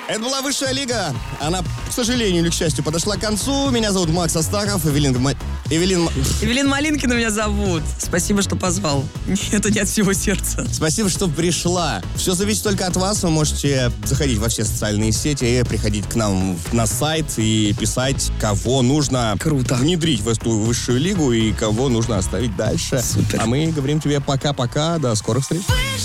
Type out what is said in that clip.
Это была высшая лига. Она, к сожалению или к счастью, подошла к концу. Меня зовут Макс Астахов. Эвелин Малинкина меня зовут. Спасибо, что позвал. Это не от всего сердца. Спасибо, что пришла. Все зависит только от вас. Вы можете заходить во все социальные сети и приходить к нам на сайт и писать, кого нужно внедрить в эту высшую лигу и кого нужно оставить дальше. Супер. А мы говорим тебе пока-пока. До скорых встреч.